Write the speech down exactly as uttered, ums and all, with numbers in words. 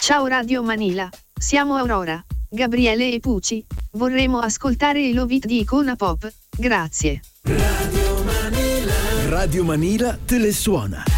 Ciao Radio Manila, siamo Aurora, Gabriele e Pucci, vorremmo ascoltare i Love It di Icona Pop, grazie. Radio Manila. Radio Manila te le suona.